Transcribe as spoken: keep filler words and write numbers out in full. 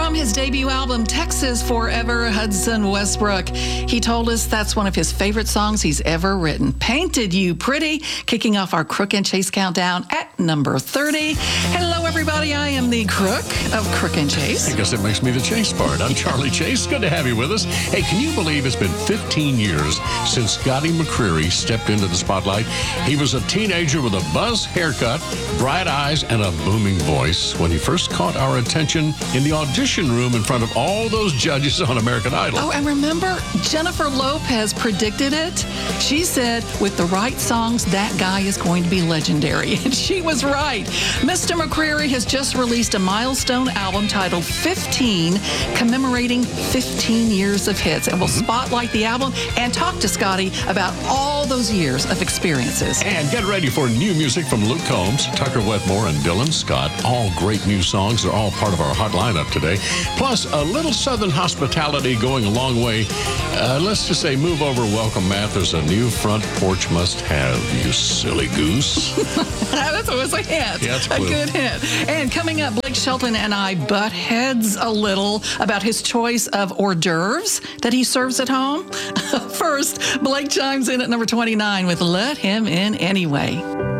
From his debut album, Texas Forever, Hudson Westbrook. He told us that's one of his favorite songs he's ever written. Painted You Pretty, kicking off our Crook and Chase countdown at number thirty. Hello, everybody. I am the Crook of Crook and Chase. I guess it makes me the Chase part. I'm Charlie Chase. Good to have you with us. Hey, can you believe it's been fifteen years since Scotty McCreery stepped into the spotlight? He was a teenager with a buzz haircut, bright eyes, and a booming voice when he first caught our attention in the audition room in front of all those judges on American Idol. Oh, and remember, Jennifer Lopez predicted it. She said, with the right songs, that guy is going to be legendary. And she was right. Mister McCreery has just released a milestone album titled fifteen, commemorating fifteen years of hits. And we'll mm-hmm. spotlight the album and talk to Scotty about all those years of experiences. And get ready for new music from Luke Combs, Tucker Wetmore, and Dylan Scott. All great new songs. They're all part of our hot lineup today. Plus, a little Southern hospitality going a long way. Uh, let's just say, move over, welcome, Matt. There's a new front porch must-have, you silly goose. That's always a hint. Yeah, that's a good hint. And coming up, Blake Shelton and I butt heads a little about his choice of hors d'oeuvres that he serves at home. First, Blake chimes in at number twenty-nine with Let Him In Anyway.